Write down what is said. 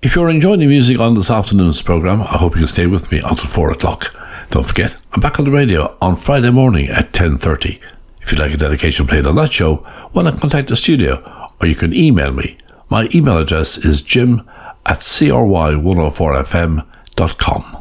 If you're enjoying the music on this afternoon's programme, I hope you can stay with me until 4 o'clock. Don't forget, I'm back on the radio on Friday morning at 10:30. If you'd like a dedication played on that show, why not contact the studio, or you can email me. My email address is jim@cry104fm.com.